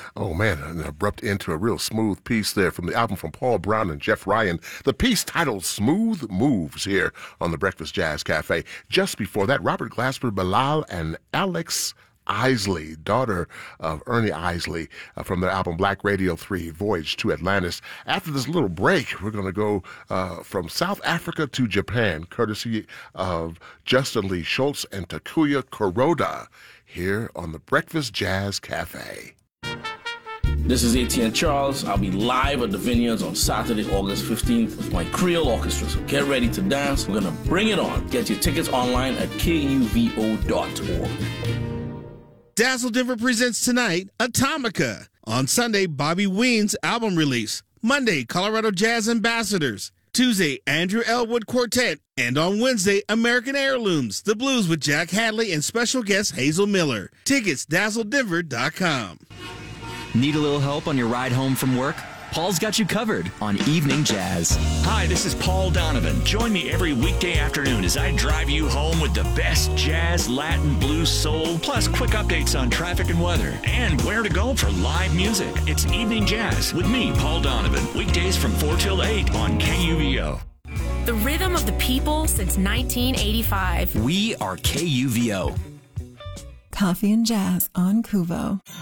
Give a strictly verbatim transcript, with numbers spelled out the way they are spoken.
Oh, man, an abrupt end to a real smooth piece there from the album from Paul Brown and Jeff Ryan. The piece titled Smooth Moves here on the Breakfast Jazz Cafe. Just before that, Robert Glasper, Bilal, and Alex Isley, daughter of Ernie Isley, uh, from their album Black Radio three, Voyage to Atlantis. After this little break, we're going to go uh, from South Africa to Japan, courtesy of Justin Lee Schultz and Takuya Kuroda, here on the Breakfast Jazz Cafe. This is A T N Charles. I'll be live at the Vineyards on Saturday, August fifteenth with my Creole Orchestra. So get ready to dance. We're going to bring it on. Get your tickets online at K U V O dot org. Dazzle Denver presents tonight Atomica. On Sunday, Bobby Ween's album release. Monday, Colorado Jazz Ambassadors. Tuesday, Andrew Elwood Quartet. And on Wednesday, American Heirlooms, the blues with Jack Hadley and special guest Hazel Miller. Tickets, dazzle denver dot com. Need a little help on your ride home from work? Paul's got you covered on Evening Jazz. Hi, this is Paul Donovan. Join me every weekday afternoon as I drive you home with the best jazz, Latin, blues, soul, plus quick updates on traffic and weather, and where to go for live music. It's Evening Jazz with me, Paul Donovan, weekdays from four till eight on K U V O. The rhythm of the people since nineteen eighty-five. We are K U V O. Coffee and Jazz on Kuvo.